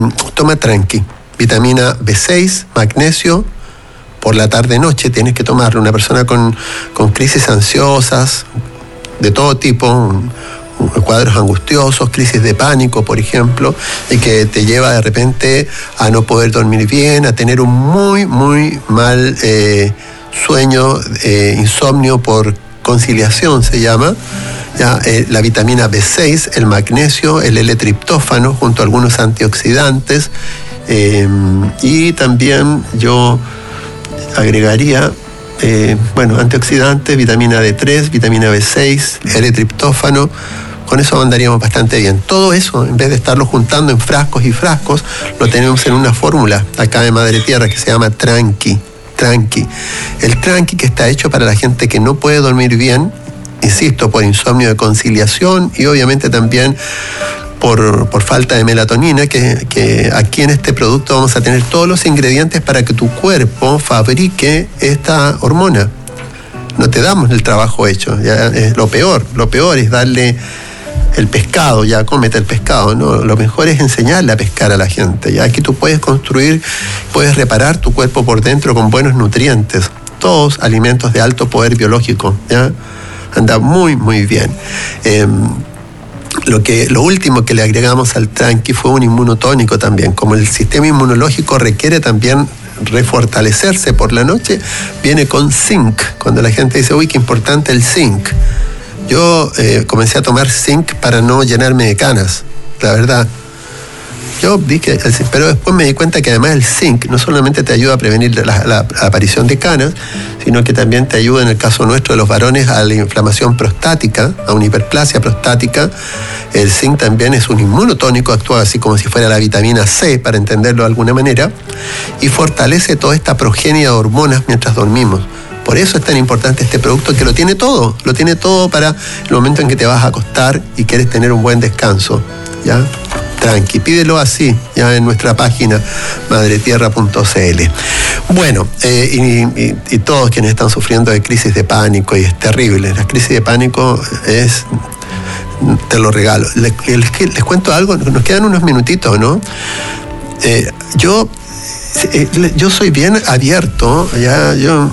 Toma tranqui, vitamina B6, magnesio, por la tarde-noche tienes que tomarlo. Una persona con crisis ansiosas, de todo tipo, cuadros angustiosos, crisis de pánico, por ejemplo, y que te lleva de repente a no poder dormir bien, a tener un muy, muy mal sueño, insomnio por conciliación se llama. Ya, la vitamina B6, el magnesio, el L-triptófano, junto a algunos antioxidantes, y también yo agregaría antioxidantes, vitamina D3, vitamina B6, L-triptófano. Con eso andaríamos bastante bien. Todo eso, en vez de estarlo juntando en frascos y frascos, lo tenemos en una fórmula acá de Madre Tierra que se llama Tranqui. El Tranqui, que está hecho para la gente que no puede dormir bien, insisto, por insomnio de conciliación y obviamente también por falta de melatonina, que aquí en este producto vamos a tener todos los ingredientes para que tu cuerpo fabrique esta hormona. No te damos el trabajo hecho. Ya es lo peor es darle el pescado, ya cómete el pescado, ¿no? Lo mejor es enseñarle a pescar a la gente. Ya aquí tú puedes construir, puedes reparar tu cuerpo por dentro con buenos nutrientes, todos alimentos de alto poder biológico, ¿ya? Anda muy, muy bien. Lo último que le agregamos al Tranqui fue un inmunotónico también. Como el sistema inmunológico requiere también refortalecerse por la noche, viene con zinc. Cuando la gente dice, uy, qué importante el zinc. Yo comencé a tomar zinc para no llenarme de canas, la verdad. Yo dije, pero después me di cuenta que además el zinc no solamente te ayuda a prevenir la aparición de canas, sino que también te ayuda, en el caso nuestro de los varones, a la inflamación prostática, a una hiperplasia prostática. El zinc también es un inmunotónico, actúa así como si fuera la vitamina C, para entenderlo de alguna manera, y fortalece toda esta progenie de hormonas mientras dormimos. Por eso es tan importante este producto, que lo tiene todo para el momento en que te vas a acostar y quieres tener un buen descanso, ¿ya? Tranqui, pídelo así, ya en nuestra página madretierra.cl. Bueno, y todos quienes están sufriendo de crisis de pánico, y es terrible, la crisis de pánico te lo regalo. Les cuento algo, nos quedan unos minutitos, ¿no? Yo soy bien abierto, ya yo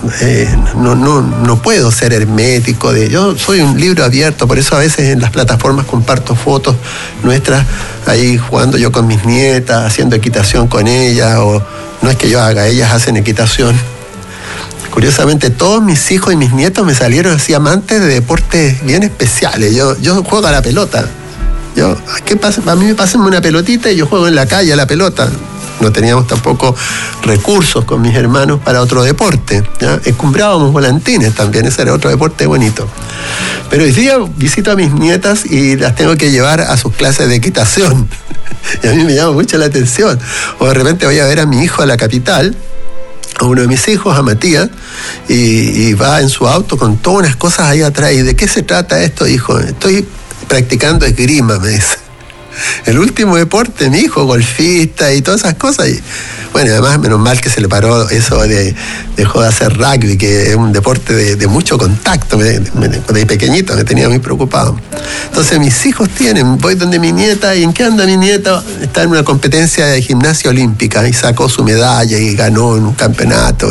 no puedo ser hermético, yo soy un libro abierto, por eso a veces en las plataformas comparto fotos nuestras ahí jugando yo con mis nietas, haciendo equitación con ellas, o no es que yo haga, ellas hacen equitación. Curiosamente, todos mis hijos y mis nietos me salieron así amantes de deportes bien especiales. Yo juego a la pelota. ¿Qué pasa? A mí me pasan una pelotita y yo juego en la calle a la pelota. No teníamos tampoco recursos con mis hermanos para otro deporte, ¿ya? Escumbrábamos volantines también, ese era otro deporte bonito. Pero hoy día visito a mis nietas y las tengo que llevar a sus clases de equitación. Y a mí me llama mucho la atención. O de repente voy a ver a mi hijo a la capital, a uno de mis hijos, a Matías, y va en su auto con todas unas cosas ahí atrás. ¿Y de qué se trata esto, hijo? Estoy practicando esgrima, me dice. El último deporte, mi hijo, golfista y todas esas cosas. Y, bueno, además, menos mal que se le paró eso dejó de hacer rugby, que es un deporte de mucho contacto. De pequeñito me tenía muy preocupado. Entonces, mis hijos voy donde mi nieta, ¿y en qué anda mi nieta? Está en una competencia de gimnasia olímpica y sacó su medalla y ganó en un campeonato.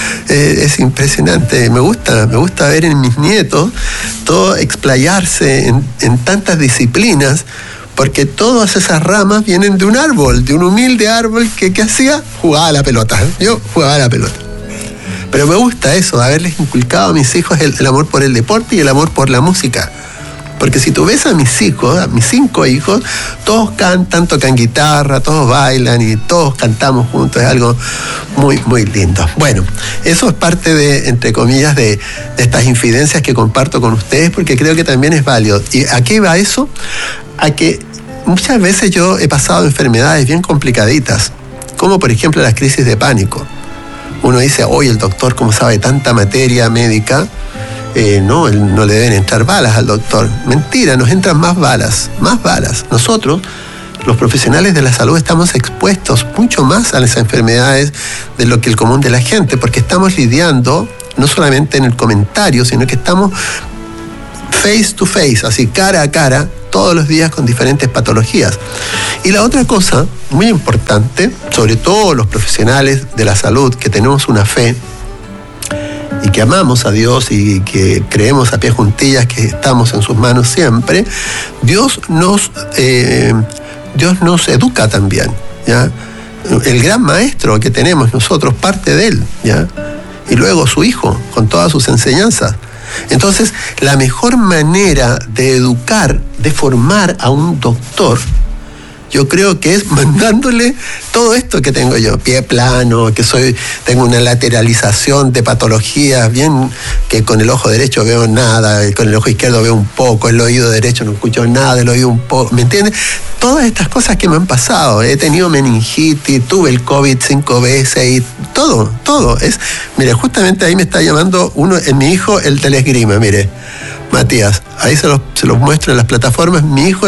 Es impresionante. Me gusta ver en mis nietos todo explayarse en tantas disciplinas, porque todas esas ramas vienen de un árbol, de un humilde árbol que hacía, jugaba a la pelota. Yo jugaba a la pelota. Pero me gusta eso, de haberles inculcado a mis hijos el amor por el deporte y el amor por la música. Porque si tú ves a mis hijos, a mis 5 hijos, todos cantan, tocan guitarra, todos bailan y todos cantamos juntos. Es algo muy, muy lindo. Bueno, eso es parte de, entre comillas, de estas infidencias que comparto con ustedes, porque creo que también es válido. ¿Y a qué va eso? A que muchas veces yo he pasado enfermedades bien complicaditas, como por ejemplo las crisis de pánico. Uno dice, oye, el doctor, ¿cómo sabe tanta materia médica? No le deben entrar balas al doctor. Mentira, nos entran más balas. Nosotros, los profesionales de la salud, estamos expuestos mucho más a las enfermedades de lo que el común de la gente, porque estamos lidiando no solamente en el comentario, sino que estamos face to face, así cara a cara, todos los días con diferentes patologías. Y la otra cosa muy importante, sobre todo los profesionales de la salud que tenemos una fe y que amamos a Dios y que creemos a pie juntillas que estamos en sus manos siempre, Dios nos educa también, ¿ya? El gran maestro que tenemos nosotros parte de él, ¿ya? Y luego su hijo, con todas sus enseñanzas. Entonces, la mejor manera de educar, de formar a un doctor, yo creo que es mandándole todo esto que tengo yo, pie plano, tengo una lateralización de patologías, bien que con el ojo derecho veo nada, con el ojo izquierdo veo un poco, el oído derecho no escucho nada, el oído un poco, ¿me entiendes? Todas estas cosas que me han pasado, he tenido meningitis, tuve el COVID 5 veces y todo. Mire, justamente ahí me está llamando mi hijo, el telesgrima, mire. Matías, ahí se los muestro en las plataformas. Mi hijo,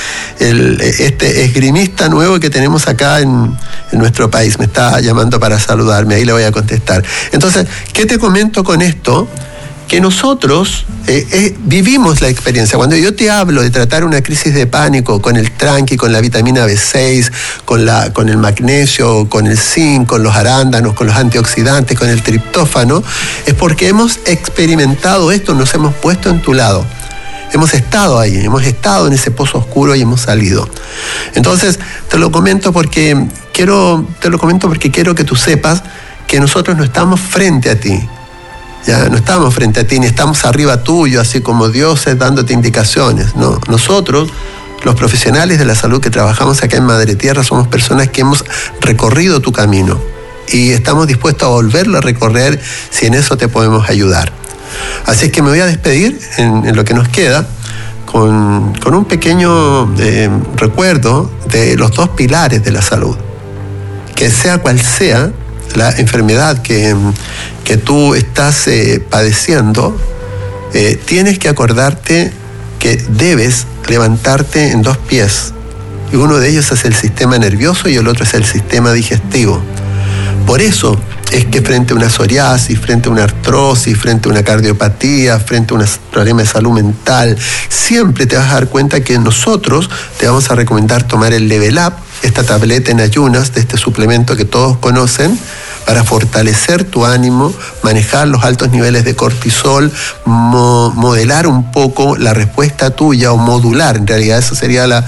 este esgrimista nuevo que tenemos acá en nuestro país, me está llamando para saludarme, ahí le voy a contestar. Entonces, ¿qué te comento con esto? Que nosotros vivimos la experiencia. Cuando yo te hablo de tratar una crisis de pánico con el tranqui, con la vitamina B6, con el magnesio, con el zinc, con los arándanos, con los antioxidantes, con el triptófano, es porque hemos experimentado esto, nos hemos puesto en tu lado. Hemos estado ahí, hemos estado en ese pozo oscuro y hemos salido. Entonces, te lo comento porque quiero que tú sepas que nosotros no estamos frente a ti. Ya no estamos frente a ti, ni estamos arriba tuyo, así como dioses dándote indicaciones. No, nosotros, los profesionales de la salud que trabajamos acá en Madre Tierra, somos personas que hemos recorrido tu camino y estamos dispuestos a volverlo a recorrer si en eso te podemos ayudar. Así es que me voy a despedir en lo que nos queda con un pequeño recuerdo de los dos pilares de la salud. Que sea cual sea la enfermedad que tú estás padeciendo, tienes que acordarte que debes levantarte en dos pies. Y uno de ellos es el sistema nervioso y el otro es el sistema digestivo. Por eso es que frente a una psoriasis, frente a una artrosis, frente a una cardiopatía, frente a un problema de salud mental, siempre te vas a dar cuenta que nosotros te vamos a recomendar tomar el Level Up, esta tableta en ayunas de este suplemento que todos conocen, para fortalecer tu ánimo, manejar los altos niveles de cortisol, modelar un poco la respuesta tuya, o modular, en realidad eso sería la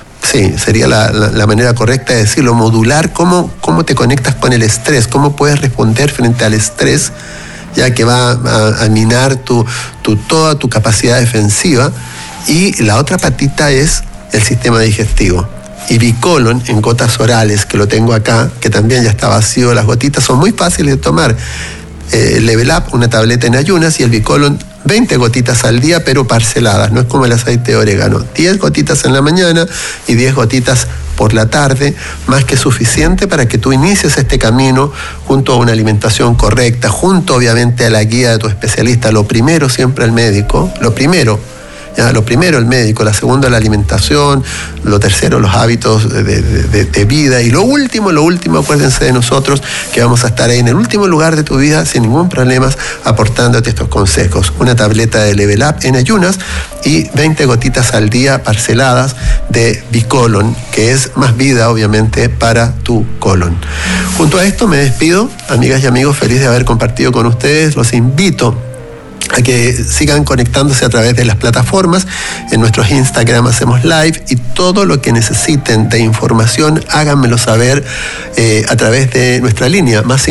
manera correcta de decirlo, modular cómo te conectas con el estrés, cómo puedes responder frente al estrés, ya que va a minar toda tu capacidad defensiva. Y la otra patita es el sistema digestivo. Y Bicolon en gotas orales, que lo tengo acá, que también ya está vacío, las gotitas son muy fáciles de tomar. Level Up, una tableta en ayunas, y el Bicolon 20 gotitas al día, pero parceladas, no es como el aceite de orégano. 10 gotitas en la mañana y 10 gotitas por la tarde, más que suficiente para que tú inicies este camino junto a una alimentación correcta, junto obviamente a la guía de tu especialista. Lo primero siempre el médico, lo primero el médico, la segunda la alimentación, lo tercero los hábitos de vida, y lo último, acuérdense de nosotros que vamos a estar ahí en el último lugar de tu vida sin ningún problema aportándote estos consejos. Una tableta de Level Up en ayunas y 20 gotitas al día parceladas de Bicolon, que es más vida obviamente para tu colon. Junto a esto me despido, amigas y amigos, feliz de haber compartido con ustedes. Los invito a que sigan conectándose a través de las plataformas. En nuestros Instagram hacemos live, y todo lo que necesiten de información háganmelo saber a través de nuestra línea más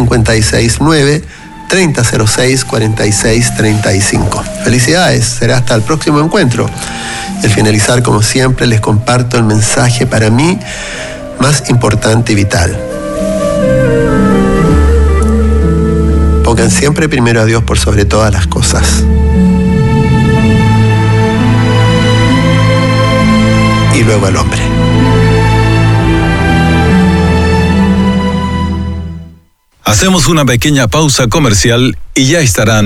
569-3006-4635. Felicidades, será hasta el próximo encuentro. Al finalizar, como siempre, les comparto el mensaje para mí más importante y vital. Pongan siempre primero a Dios por sobre todas las cosas. Y luego al hombre. Hacemos una pequeña pausa comercial y ya estarán